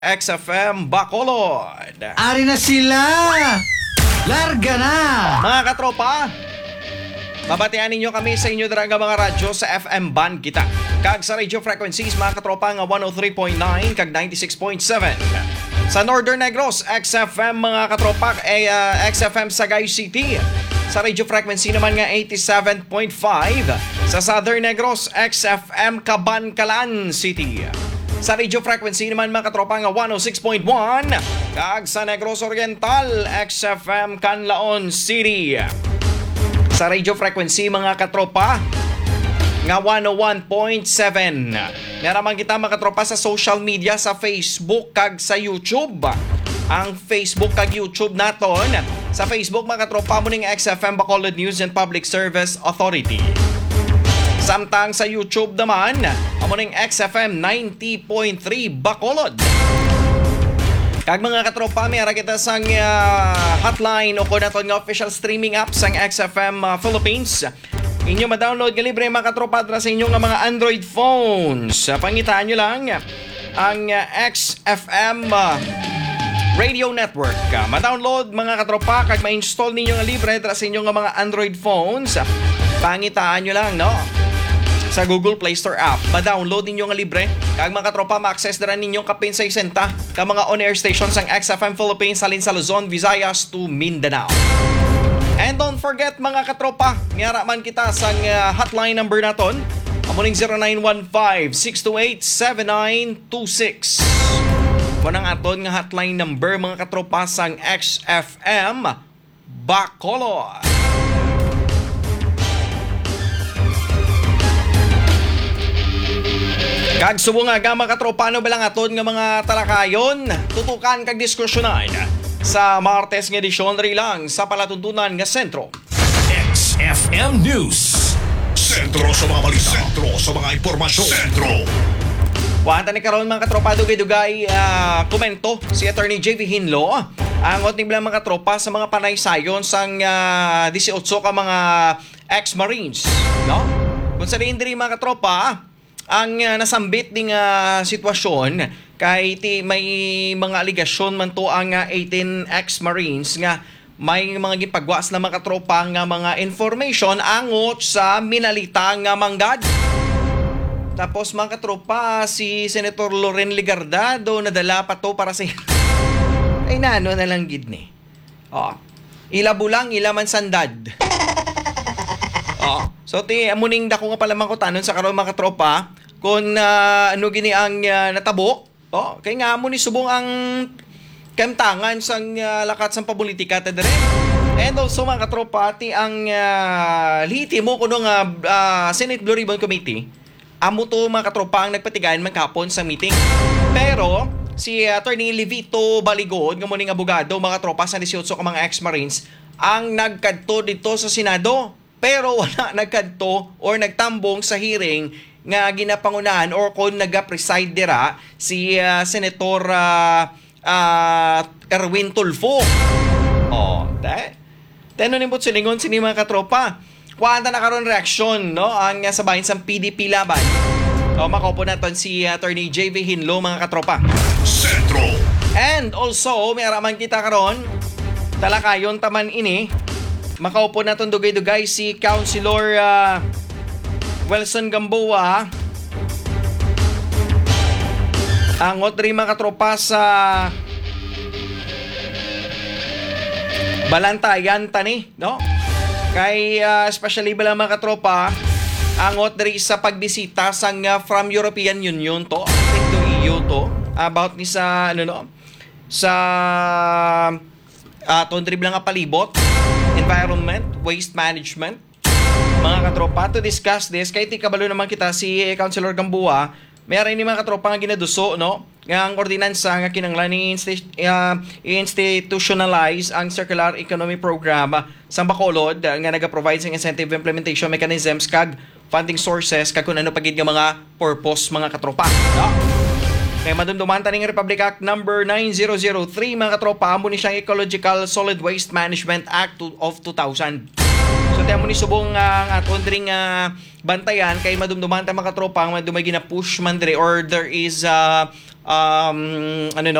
XFM Bacolod. Ari na sila! Larga na! Mga katropa, babatian ninyo kami sa inyo draga mga radyo sa FM band kita. Kag sa radio frequencies mga katropa nga 103.9 kag 96.7. Sa Northern Negros, XFM mga katropa XFM Sagay City. Sa radio frequency naman nga 87.5. Sa Southern Negros, XFM Cabancalan City. Sa radio frequency naman mga katropa nga 106.1. Kag sa Negros Oriental, XFM Canlaon City. Sa radio frequency mga katropa nga 101.7. Naraman kita mga katropa sa social media, sa Facebook kag sa YouTube. Ang Facebook kag YouTube naton. Sa Facebook mga katropa mo ning XFM Bacolod News and Public Service Authority. Samtang sa YouTube naman, amo ning XFM 90.3 Bacolod. Kag mga katropa, may ara kita sang hotline o kung naton nga official streaming app sang XFM Philippines. Inyo ma-download nga libre mga katropa sa inyo nga mga Android phones. Pangitaan nyo lang ang XFM Radio Network. Ma-download mga katropa kag ma-install ninyo nga libre sa inyo nga mga Android phones. Pangitaan nyo lang, no? Sa Google Play Store app, ma-download ninyo nga libre. Kag mga katropa, ma-access na rin ninyong kapin sa isenta ka mga on-air stations ng XFM Philippines salin sa Luzon, Visayas to Mindanao. And don't forget mga katropa, ngara man kita sa hotline number naton, amuning 0915-628-7926. Manang aton nga hotline number mga katropa sang XFM Bacolod. Kag subo nga mga katropa, ano ba lang aton nga mga talakayon, tutukan kag diskusyonan sa Martes nga edisyon ri lang sa palatuntunan nga sentro. XFM News. Sentro sa mga balita. Sentro sa mga impormasyon. Sentro. Wanta ni karon mga katropa, dugay-dugay komento si Attorney JV Hinlo. Ang oting bilang mga katropa sa mga panaysayon sang 18 ka mga ex-Marines, no? Kung sa diri mga katropa, ang nasambit ding sitwasyon kay may mga aligasyon man to ang 18 ex-Marines nga may mga gipagwas na mga katropa nga mga information angot sa minalita nga manggad. Tapos mga katropa, si Senator Loren Ligardado nadala pa to para sa ay nano na lang gid ni. Ilabulang ilaman sandad. So amuning dako nga pala man ko tanon sa karon mga katropa kung ano gini ang natabo. Kay nga amo ni subong ang kamtangan sang lakat sang papolitika ta dire. And also mga katropa, ang liti mo kuno nga Senate Blue Ribbon Committee, amo to mga katropa ang nagpatigayan man kapon sa meeting. Pero si Attorney Levito Baligod, nga mo ning abogado mga katropa sa 18 ka mga ex-Marines, ang nagkadto dito sa Senado. Pero wala nagkadto or nagtambong sa hearing nga ginapangunahan or kung nag-preside dira si Senator Erwin Tulfo. Teno nimbot silingon sini mga katropa. Kuwanta na karon reaksyon, no? Ang sabahin sa PDP laban. Makaupo naton si Attorney JV Hinlo mga katropa. Sentro. And also, may araman kita karon talakayon taman ini. Makaupo naton dugay-dugay si Councilor Wilson Gamboa. Angot rin mga katropa sa Balantayan tani, no? Kay especially bala mga katropa, angot rin sa pagbisita sang from European Union to, to EU to, about ni sa sa tondri bilang palibot, environment, waste management. Mga katropa, to discuss this, kay tikabalo naman kita si Councilor Gamboa, mayroon ni mga katropa nga ginaduso, no? Nga ang ordinansa nga kinanglan ni institutionalize ang Circular Economy Program sa Bacolod nga naga-provide sa incentive implementation mechanisms kag funding sources kag kung ano pagid nga mga purpose mga katropa. No? Kaya madumduman taning Republic Act number 9003 mga katropa, amo ni siyang Ecological Solid Waste Management Act of 2000. So tayo mo ni subong aton dring bantayan kay madumduman ta mga katropa, madumay gina push man dire or there is ano no,